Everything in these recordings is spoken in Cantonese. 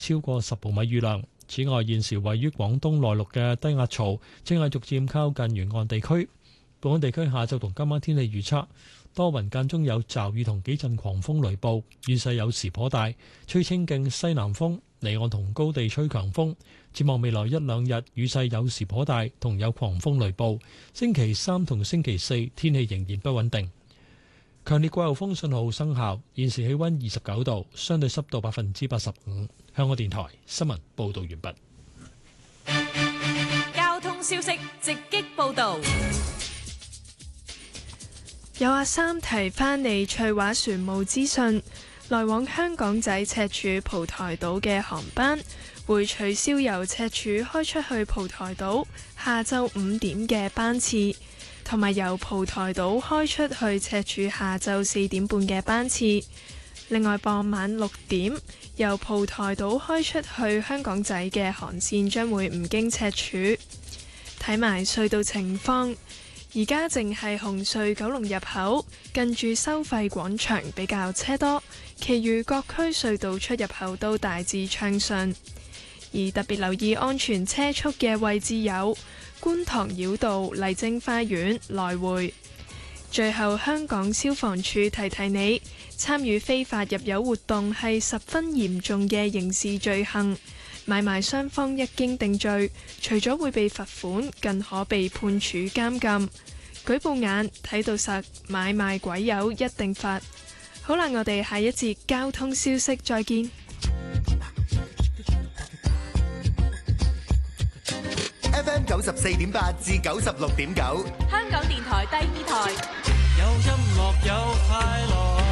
超過10毫米雨量。此外，現時位於廣東內陸嘅低壓槽正係逐漸靠近沿岸地區。本港地區下晝同今晚天氣預測，多雲間中有驟雨同幾陣狂風雷暴，雨勢有時頗大，吹清勁西南風，離岸同高地吹強風。展望未來一兩日，雨勢有時頗大，同有狂風雷暴。星期三同星期四天氣仍然不穩定。強烈季候風信號生效，現時氣溫29度，相對濕度85%。香港電台新聞報道完畢。交通消息直擊報道。 有阿三提返嚟翠華船務資訊，來往香港仔赤柱蒲台島嘅航班會取消由赤柱開出去蒲台島下晝5點嘅班次，同埋由蒲台島開出去赤柱下晝4點半嘅班次。另外，傍晚6點由蒲台島開出去香港仔嘅航線將會唔經赤柱。睇埋隧道情況。而家淨係紅隧九龍入口近住收費廣場比較車多，其餘各區隧道出入口都大致暢順。而特別留意安全車速嘅位置有觀塘繞道麗晶花園來回。最後，香港消防處提提你，參與非法入油活動係十分嚴重嘅刑事罪行。買賣雙方一經定罪，除咗會被罰款，更可被判處監禁。舉報眼睇到實，買賣鬼友一定罰。好啦，我哋下一節交通消息再見。 FM 94.8至96.9， 香港電台第2台， 有音樂有快樂。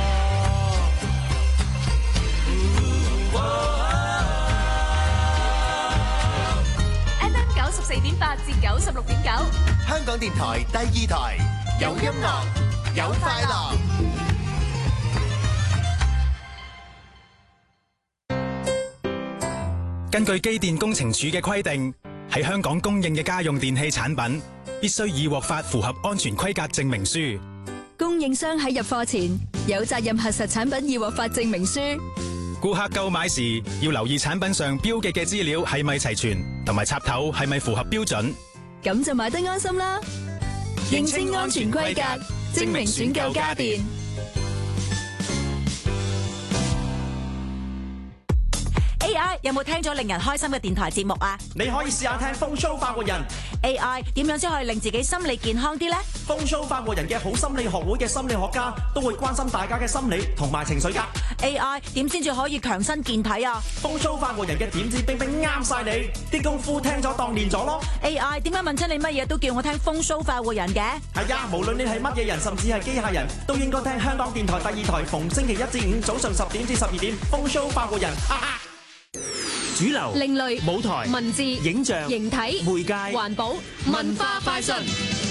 94.8至96.9， 香港電台第2台，有音樂有快樂。 根據機電工程署嘅規定，喺香港供應嘅家用電器產品必須已獲發符合安全規格證明書。 供應商喺入貨前有責任核實產品已獲發證明書。 顧客購買時要留意產品上標記嘅資料係咪齊全，同埋插頭係咪符合標準， 咁就買得安心啦。認清安全規格，證明選購家電。 AI 有冇聽咗令人開心嘅電台節目啊？ 你可以試下聽風騷發活人。 AI 點樣先可以令自己心理健康啲呢？ 風騷發活人嘅好心理學會嘅心理學家都會關心大家嘅心理同埋情緒㗎。 AI 點先至可以強身健體啊？ 風騷發活人嘅點子冰冰啱晒你，啲功夫聽咗當練咗咯。 AI 點解問親你乜嘢都叫我聽風騷發活人嘅？ 係啊，無論你係乜嘢人，甚至係機械人，都應該聽香港電台第2台，逢星期1至5早上10點至12點，風騷發活人。哈哈。 主流、 另類舞台、 文字、 影像、 形體、 媒介、 環保、文化快訊。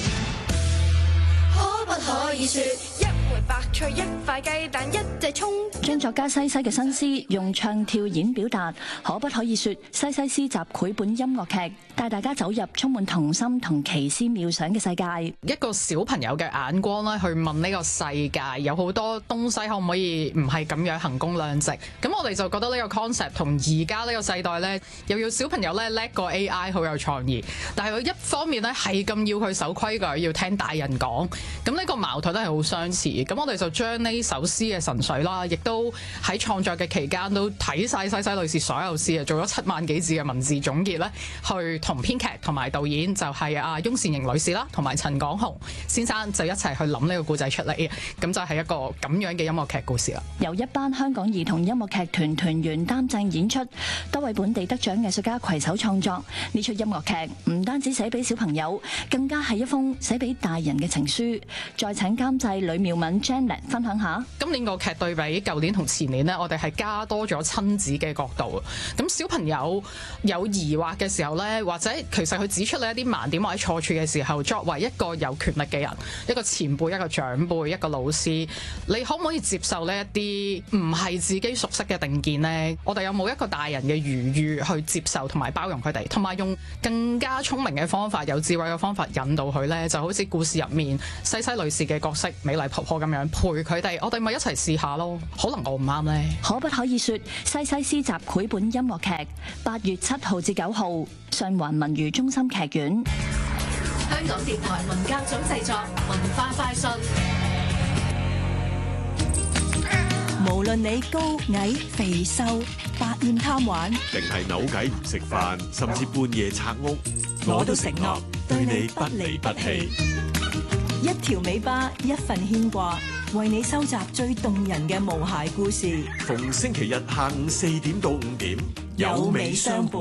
可不可以說一回白菜一塊雞蛋一隻葱？ 將作家西西嘅新詩用唱跳演表達，可不可以說西西詩集繪本音樂劇，帶大家走入充滿童心同奇思妙想嘅世界。 一個小朋友嘅眼光咧，去問呢個世界有好多東西可唔可以唔係咁樣衡工量值？咁我哋就覺得呢個 concept 同而家呢個世代咧，又要小朋友咧叻過 AI， 好有創意。但係佢一方面咧係咁要佢守規矩，要聽大人講。咁呢個矛盾都係好相似。咁我哋就將呢首詩嘅神髓啦，亦都喺創作嘅期間都睇晒西西女士所有詩啊，做咗7萬幾字嘅文字總結咧，去同編劇同埋導演就係翁倩瑩女士啦，同埋陳廣雄先生就一齊去諗呢個故仔出嚟，咁就係一個咁樣嘅音樂劇故事啦。 由一班香港兒童音樂劇團團員擔正演出，多位本地得獎藝術家攜手創作呢出音樂劇，唔單止寫俾小朋友，更加係一封寫俾大人嘅情書。再請監製呂妙敏 Janet 分享下。 今年個劇對比舊年同前年呢，我哋係加多咗親子嘅角度。咁小朋友有疑惑嘅時候呢，或者其實佢指出你一啲盲點或者錯處嘅時候，作為一個有權力嘅人，一個前輩、一個長輩、一個老師，你可唔可以接受呢一啲唔係自己熟悉嘅定見呢？我哋有冇一個大人嘅餘裕去接受同埋包容佢哋，同埋用更加聰明嘅方法、有智慧嘅方法引導佢呢？就好似故事入面西西女士嘅角色美麗婆婆咁樣。 樣陪佢哋，我哋咪一齊試下咯。可能我唔啱呢。 可不可以說西西詩集繪本音樂劇8月7號至9號，上環文娛中心劇院。 香港電台文教組製作，文化快訊。 無論你高矮肥瘦，百厭貪玩， 定係扭計唔食飯，甚至半夜拆屋， 我都承諾對你不離不棄。一條尾巴，一份牽掛，為你收集最動人嘅無涯故事。 逢星期日下午4點到5點，有尾相伴。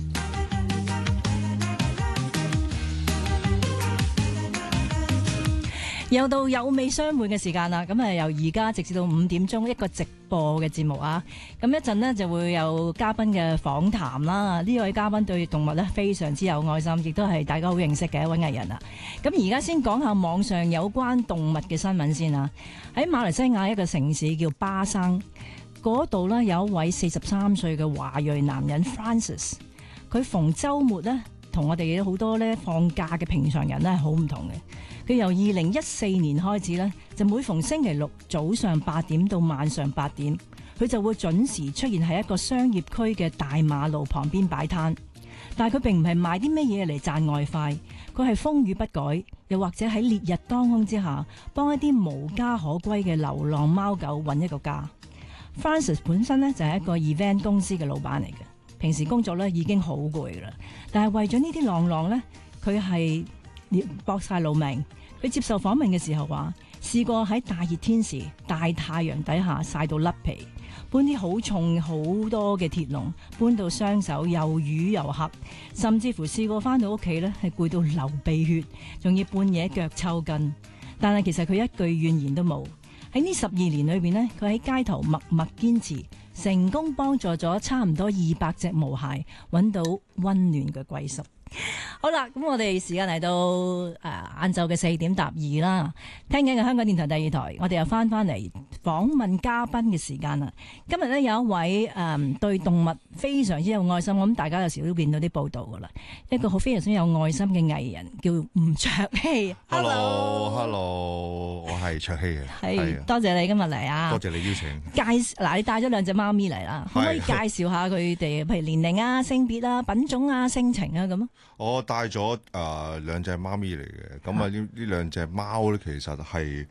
又到有尾相伴嘅時間啦，咁由而家直至到5點鐘一個直播嘅節目啊，咁一陣呢，就會有嘉賓嘅訪談啦。呢位嘉賓對動物呢非常之有愛心，亦都係大家好認識嘅一位藝人啊。咁而家先講下網上有關動物嘅新聞先啊。喺馬來西亞一個城市叫巴生，嗰度呢有一位43歲嘅華裔男人 Francis， 佢逢週末呢，同我哋好多呢放假嘅平常人呢係好唔同嘅。佢由2014年開始咧，就每逢星期六早上8點到晚上8點，佢就會準時出現喺一個商業區嘅大馬路旁邊擺攤。但係佢並唔係賣啲咩嘢嚟賺外快，佢係風雨不改，又或者喺烈日當空之下，幫一啲無家可歸嘅流浪貓狗揾一個家。Francis 本身咧就係一個 event 公司嘅老闆嚟嘅，平時工作咧已經好攰㗎啦，但係為咗呢啲浪浪咧，佢係搏晒老命。佢接受訪問嘅時候話，試過喺大熱天時、大太陽底下曬到甩皮，搬啲好重好多嘅鐵籠，搬到雙手又瘀又黑，甚至乎試過返到屋企呢係攰到流鼻血，仲要半夜腳抽筋。但係其實佢一句怨言都冇。喺呢12年裏邊呢，佢喺街頭默默堅持，成功幫助咗差唔多200隻毛孩揾到溫暖嘅歸宿。好啦，咁我哋時間嚟到晏晝嘅4點答2啦。聽緊嘅香港電台第2台，我哋又翻嚟訪問嘉賓嘅時間啦。今日呢，有一位對動物非常之有愛心，我諗大家有時都見到啲報道噶啦。一個非常之有愛心嘅藝人叫吳卓羲。 Hello， 我係卓羲嘅。 係，多謝你今日嚟啊！ 多謝你邀請。 你帶咗2隻貓咪嚟啦，可唔可以介紹下佢哋，譬如年齡啊、性別啊、品種啊、性情啊咁啊？ 我帶咗2隻貓咪嚟嘅，咁呢2隻貓咧，其實係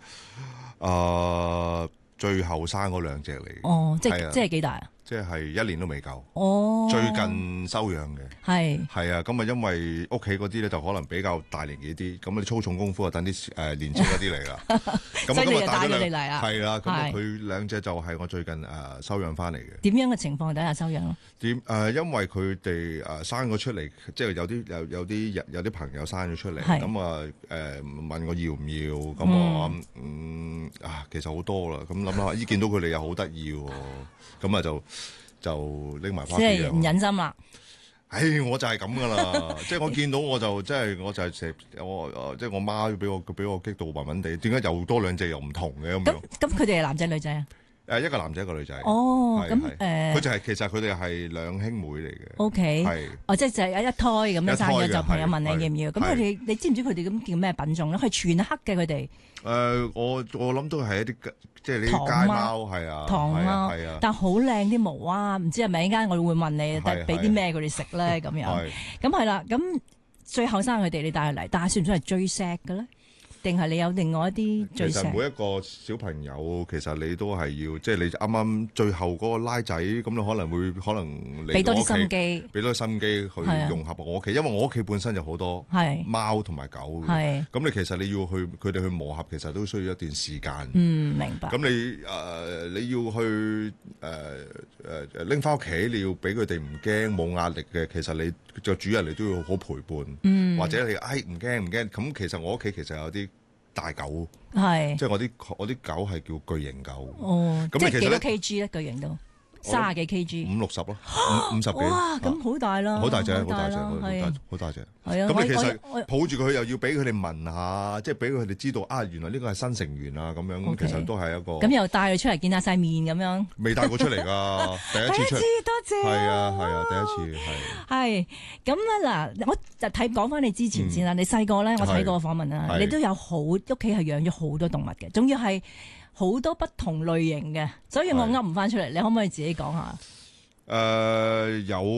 最後生嗰2隻嚟嘅。 哦，即係幾大啊？ 即係1年都未夠。 哦， 最近收養嘅。係啊，咁因為屋企嗰啲咧就可能比較大年紀啲，咁操重功夫就等啲年青嗰啲嚟啦。咁所以你就帶咗你嚟啊？ 係啦，咁佢2隻就係我最近收養翻嚟嘅。 點樣嘅情況底下收養咯？ 因為佢哋生咗出嚟，即係有啲朋友生咗出嚟，咁問我要唔要，咁我其實好多啦，咁諗下，見到佢哋又好得意喎，咁就拎埋翻嚟。 即係唔忍心啦。 我就係咁噶啦，即係我見到我就即係我媽俾我激到暈暈地，點解又多2隻又唔同嘅咁樣？ 咁佢哋係男仔女仔啊？ 一個男仔一個女仔。 哦，咁佢就係其實佢哋係2兄妹嚟嘅。 O K，係即係就係一胎咁樣生咗，就朋友問你要唔要？咁佢哋你知唔知佢哋咁叫咩品種咧？係全黑嘅佢哋。 我諗都係一啲即係呢啲街貓，係啊， 唐貓，但好靚啲毛啊！唔知係咪一陣間我會問你，但係俾啲咩佢哋食咧咁樣？咁係啦，咁最後生佢哋你帶佢嚟，但係算唔算係最錫嘅咧？定係你有另外一啲最錫？其實每一個小朋友，其實你都係要，即係你啱啱最後嗰個拉仔，咁你可能俾多啲心機， 俾多啲心機去融合我屋企，因為我屋企本身就好多貓同埋狗，咁你其實你要去佢哋去磨合，其實都需要一段時間。 明白。 咁你要去拎翻屋企，你要俾佢哋唔驚冇壓力嘅，其實你個主人你都要好陪伴，或者你唔驚，咁其實我屋企其實有啲大狗，即係我啲狗係叫巨型狗。 哦，即係幾多 kg 咧？巨型都 30幾 kg， 50-60咯，50幾。 哇，咁好大啦， 好大隻，好大隻。 係啊， 咁你其實抱住佢又要俾佢哋聞下，即係俾佢哋知道啊，原來呢個係新成員啊，咁樣其實都係一個。 咁又帶佢出嚟見下晒面咁樣。 未帶過出嚟㗎，第一次出。 多謝。 係啊，第一次係。 係咁咧嗱，我就講翻你之前先啦。你細個咧，我睇過訪問啦，你都有屋企係養咗好多動物嘅，仲要係好多不同類型嘅，所以我噏唔翻出嚟，你可唔可以自己講下？ 有